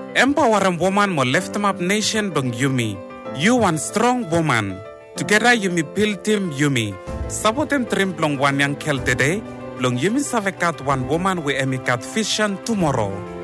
Empower a woman mo lift him up nation dong Yumi. You one strong woman. Together Yumi build team Yumi. Sabotem trim plong one yang kel today. Long Yumi savekat one woman we emikat vision tomorrow.